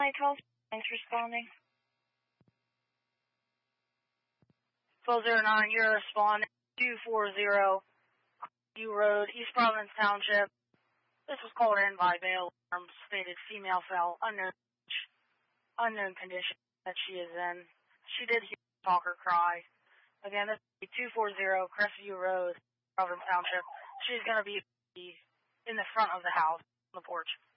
My 12, thanks for responding. 1209, you're responding. 240 U Road, East Providence Township. This was called in by bail alarm, stated female fell, unknown condition that she is in. She did hear a talker cry. Again, this is 240 Crestview Road, Providence Township. She's going to be in the front of the house, on the porch.